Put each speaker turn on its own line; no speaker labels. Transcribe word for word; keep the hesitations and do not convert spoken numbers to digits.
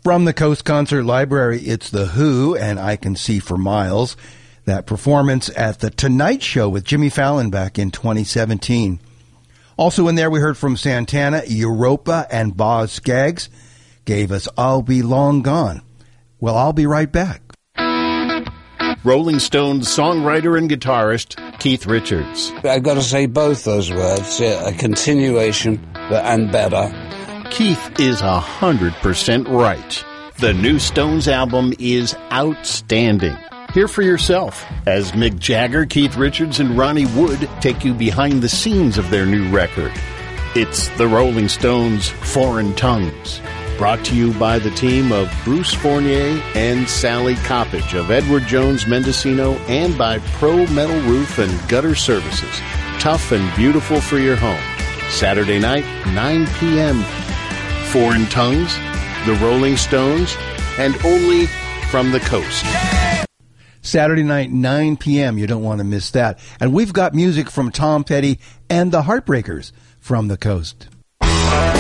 From the Coast Concert Library, it's The Who and I Can See for Miles. That performance at The Tonight Show with Jimmy Fallon back in twenty seventeen. Also in there, we heard from Santana, Europa, and Boz Scaggs gave us I'll Be Long Gone. Well, I'll be right back.
Rolling Stones songwriter and guitarist Keith Richards.
I've got to say both those words, yeah, a continuation and better.
Keith is a hundred percent right. The new Stones album is outstanding. Hear for yourself as Mick Jagger, Keith Richards, and Ronnie Wood take you behind the scenes of their new record. It's the Rolling Stones' Foreign Tongues, brought to you by the team of Bruce Fournier and Sally Coppage of Edward Jones Mendocino and by Pro Metal Roof and Gutter Services. Tough and beautiful for your home. Saturday night, nine p.m. Foreign Tongues, the Rolling Stones, and only from the coast.
Saturday night, nine p.m. You don't want to miss that. And we've got music from Tom Petty and the Heartbreakers from the coast.